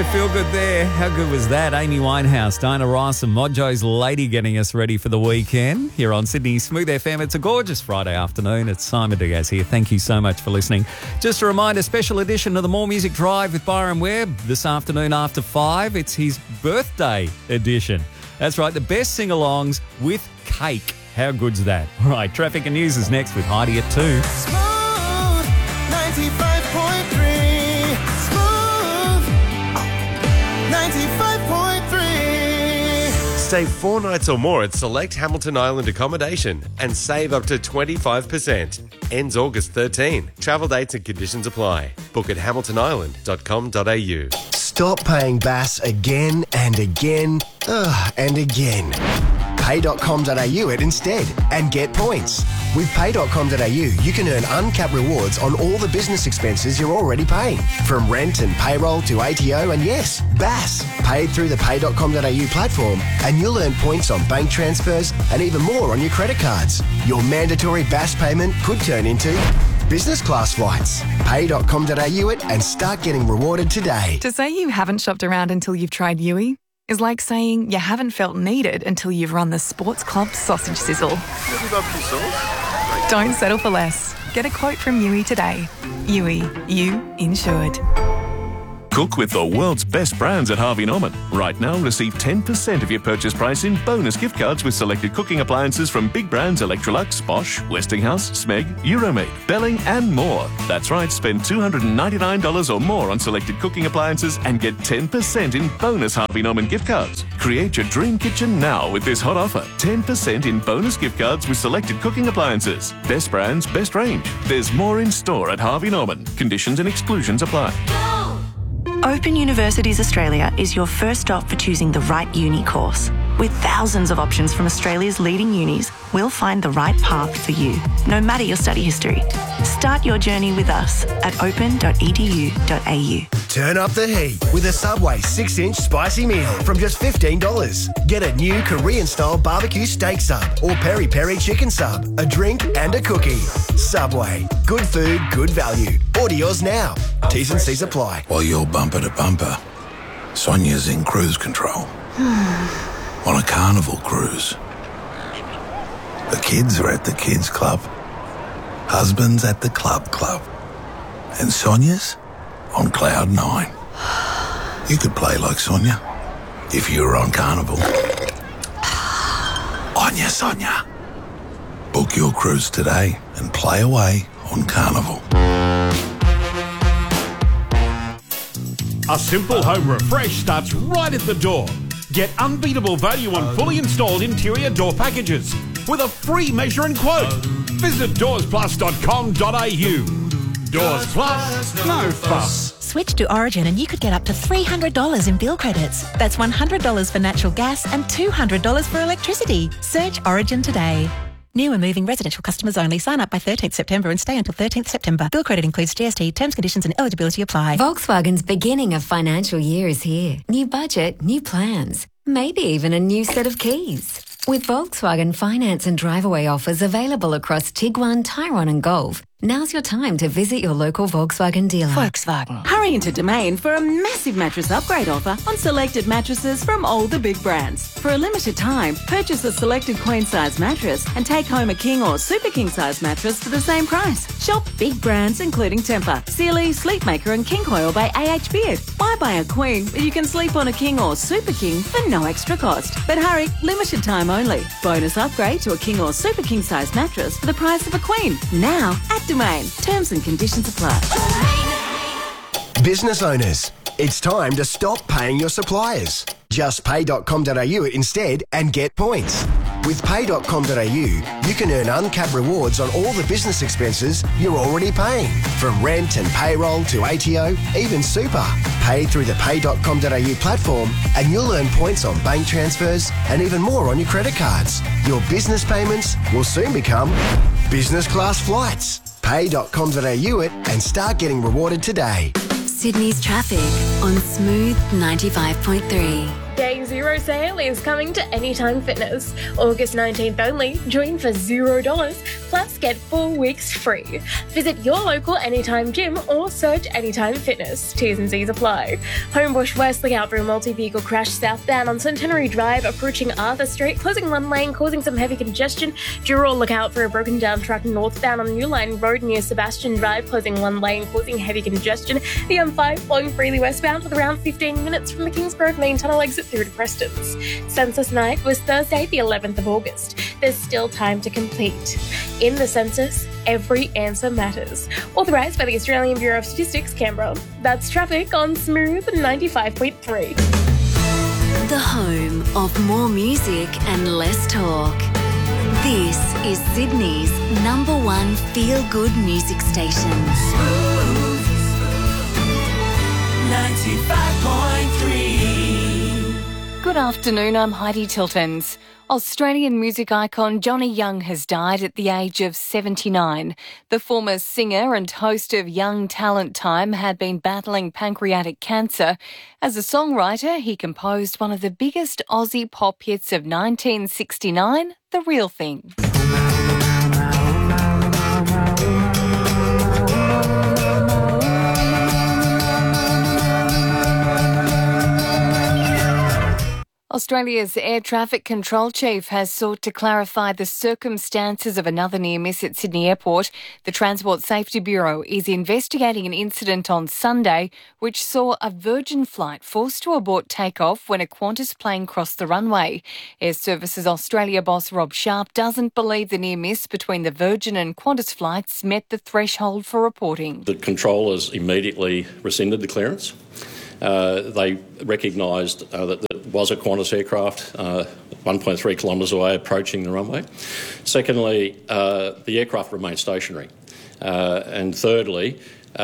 Feel good there. How good was that? Amy Winehouse, Diana Ross and Mojo's Lady getting us ready for the weekend here on Sydney Smooth FM. It's a gorgeous Friday afternoon. It's Simon Diaz here. Thank you so much for listening. Just a reminder, special edition of the More Music Drive with Byron Webb this afternoon after 5. It's his birthday edition. That's right, the best sing-alongs with cake. How good's that? All right, traffic and news is next with Heidi at 2. Smooth 95.3. Smooth 95.3. Stay 4 nights or more at select Hamilton Island accommodation and save up to 25%. Ends August 13. Travel dates and conditions apply. Book at hamiltonisland.com.au. Stop paying BAS again and again and again. Pay.com.au it instead and get points. With Pay.com.au, you can earn uncapped rewards on all the business expenses you're already paying. From rent and payroll to ATO and yes, BAS. Paid through the Pay.com.au platform and you'll earn points on bank transfers and even more on your credit cards. Your mandatory BAS payment could turn into business class flights. Pay.com.au it and start getting rewarded today. To say you haven't shopped around until you've tried Yui is like saying you haven't felt needed until you've run the Sports Club sausage sizzle. Don't settle for less. Get a quote from Yui today. Yui, you insured. Cook with the world's best brands at Harvey Norman. Right now, receive 10% of your purchase price in bonus gift cards with selected cooking appliances from big brands Electrolux, Bosch, Westinghouse, Smeg, Euromade, Belling and more. That's right, spend $299 or more on selected cooking appliances and get 10% in bonus Harvey Norman gift cards. Create your dream kitchen now with this hot offer. 10% in bonus gift cards with selected cooking appliances. Best brands, best range. There's more in store at Harvey Norman. Conditions and exclusions apply. Open Universities Australia is your first stop for choosing the right uni course. With thousands of options from Australia's leading unis, we'll find the right path for you, no matter your study history. Start your journey with us at open.edu.au. Turn up the heat with a Subway 6-inch spicy meal from just $15. Get a new Korean-style barbecue steak sub or peri-peri chicken sub, a drink and a cookie. Subway. Good food, good value. Order yours now. T's and C's apply. While you're bumper to bumper, Sonia's in cruise control. On a carnival cruise. The kids are at the kids club. Husband's at the club. And Sonia's on cloud 9. You could play like Sonia if you were on Carnival. Onya Sonia. Book your cruise today and play away on Carnival. A simple home refresh starts right at the door. Get unbeatable value on fully installed interior door packages with a free measure and quote. Visit doorsplus.com.au. Doors Plus, no fuss. Switch to Origin and you could get up to $300 in bill credits. That's $100 for natural gas and $200 for electricity. Search Origin today. New and moving residential customers only. Sign up by 13th September and stay until 13th September. Bill credit includes GST. Terms, conditions and eligibility apply. Volkswagen's beginning of financial year is here. New budget, new plans. Maybe even a new set of keys. With Volkswagen finance and drive-away offers available across Tiguan, Tyrone and Golf, now's your time to visit your local Volkswagen dealer. Volkswagen. Hurry into Domain for a massive mattress upgrade offer on selected mattresses from all the big brands. For a limited time, purchase a selected queen-size mattress and take home a king or super king-size mattress for the same price. Shop big brands including Tempur, Sealy, Sleepmaker and King Coil by AH Beard. Why buy a queen when you can sleep on a king or super king for no extra cost? But hurry, limited time only. Bonus upgrade to a king or super king-size mattress for the price of a queen. Now at Domain. Terms and conditions apply. Business owners, it's time to stop paying your suppliers. Just pay.com.au instead and get points. With pay.com.au, you can earn uncapped rewards on all the business expenses you're already paying. From rent and payroll to ATO, even super. Pay through the pay.com.au platform and you'll earn points on bank transfers and even more on your credit cards. Your business payments will soon become business class flights. Pay.com.au it and start getting rewarded today. Sydney's traffic on Smooth 95.3. Gangs Zero sale is coming to Anytime Fitness. August 19th only. Join for $0, plus get 4 weeks free. Visit your local Anytime gym or search Anytime Fitness. T's and C's apply. Homebush West, look out for a multi-vehicle crash southbound on Centenary Drive, approaching Arthur Street, closing one lane, causing some heavy congestion. Dural, look out for a broken down truck northbound on New Line Road near Sebastian Drive, closing one lane, causing heavy congestion. The M5 flowing freely westbound with around 15 minutes from the Kingsgrove main tunnel exit through to Preston's. Census night was Thursday, the 11th of August. There's still time to complete. In the census, every answer matters. Authorised by the Australian Bureau of Statistics, Canberra. That's traffic on Smooth 95.3. The home of more music and less talk. This is Sydney's #1 feel-good music station. Smooth 95.3. Good afternoon, I'm Heidi Tiltons. Australian music icon Johnny Young has died at the age of 79. The former singer and host of Young Talent Time had been battling pancreatic cancer. As a songwriter, he composed one of the biggest Aussie pop hits of 1969, The Real Thing. Australia's Air Traffic Control Chief has sought to clarify the circumstances of another near miss at Sydney Airport. The Transport Safety Bureau is investigating an incident on Sunday which saw a Virgin flight forced to abort takeoff when a Qantas plane crossed the runway. Air Services Australia boss Rob Sharp doesn't believe the near miss between the Virgin and Qantas flights met the threshold for reporting. The controllers immediately rescinded the clearance. They recognised that it was a Qantas aircraft 1.3 kilometres away approaching the runway. Secondly, the aircraft remained stationary. And thirdly,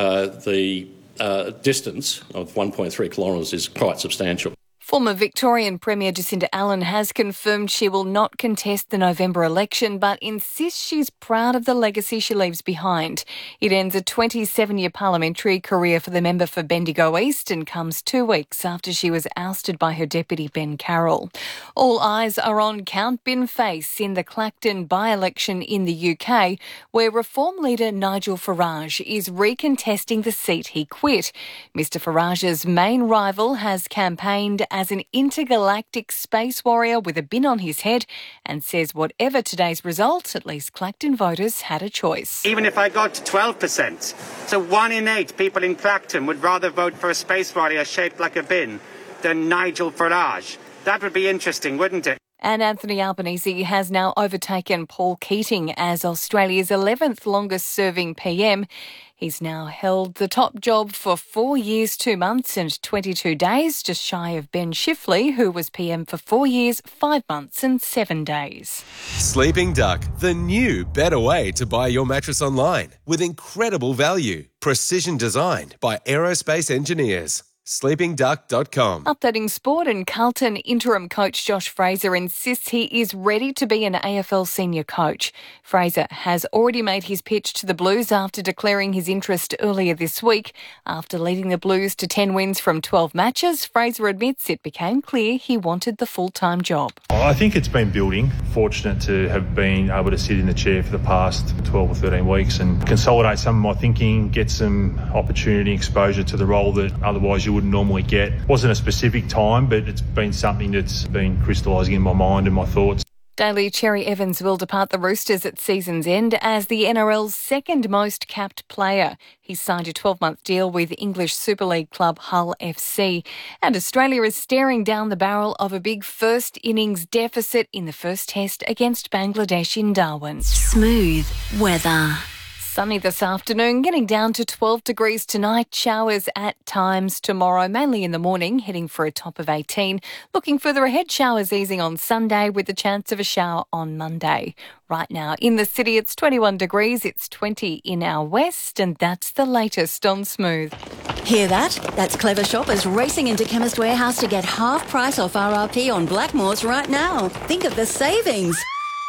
the distance of 1.3 kilometres is quite substantial. Former Victorian Premier Jacinda Allen has confirmed she will not contest the November election, but insists she's proud of the legacy she leaves behind. It ends a 27-year parliamentary career for the member for Bendigo East and comes 2 weeks after she was ousted by her deputy Ben Carroll. All eyes are on Count Bin Face in the Clacton by-election in the UK, where Reform leader Nigel Farage is recontesting the seat he quit. Mr Farage's main rival has campaigned as an intergalactic space warrior with a bin on his head and says whatever today's result, at least Clacton voters had a choice. Even if I got to 12%, so 1 in 8 people in Clacton would rather vote for a space warrior shaped like a bin than Nigel Farage. That would be interesting, wouldn't it? And Anthony Albanese has now overtaken Paul Keating as Australia's 11th longest-serving PM. He's now held the top job for 4 years, 2 months and 22 days, just shy of Ben Shifley, who was PM for 4 years, 5 months and 7 days. Sleeping Duck, the new, better way to buy your mattress online with incredible value. Precision designed by aerospace engineers. sleepingduck.com. Updating sport, and Carlton interim coach Josh Fraser insists he is ready to be an AFL senior coach. Fraser has already made his pitch to the Blues after declaring his interest earlier this week. After leading the Blues to 10 wins from 12 matches, Fraser admits it became clear he wanted the full-time job. I think it's been building. Fortunate to have been able to sit in the chair for the past 12 or 13 weeks and consolidate some of my thinking, get some opportunity, exposure to the role that otherwise you wouldn't normally get. Wasn't a specific time, but it's been something that's been crystallising in my mind and my thoughts. Daly Cherry Evans will depart the Roosters at season's end as the NRL's second most capped player. He signed a 12-month deal with English Super League club Hull FC. And Australia is staring down the barrel of a big first innings deficit in the first test against Bangladesh in Darwin. Smooth weather. Sunny this afternoon, getting down to 12 degrees tonight. Showers at times tomorrow, mainly in the morning, heading for a top of 18. Looking further ahead, showers easing on Sunday with the chance of a shower on Monday. Right now in the city, it's 21 degrees. It's 20 in our west, and that's the latest on Smooth. Hear that? That's clever shoppers racing into Chemist Warehouse to get half price off RRP on Blackmores right now. Think of the savings.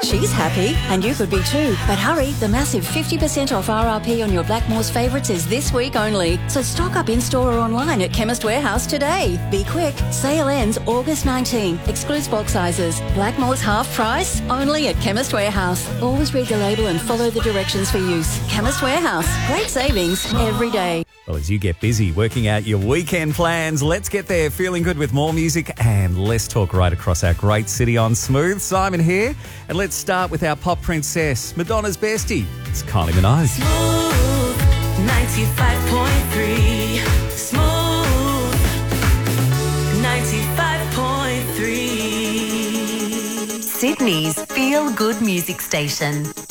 She's happy, and you could be too. But hurry, the massive 50% off RRP on your Blackmores favourites is this week only. So stock up in-store or online at Chemist Warehouse today. Be quick. Sale ends August 19. Excludes bulk sizes. Blackmores half price, only at Chemist Warehouse. Always read the label and follow the directions for use. Chemist Warehouse. Great savings every day. Well, as you get busy working out your weekend plans, let's get there feeling good with more music and less talk right across our great city on Smooth. Simon here, and let's start with our pop princess, Madonna's bestie. It's Kylie Minogue. Smooth 95.3. Smooth 95.3. Sydney's feel-good music station.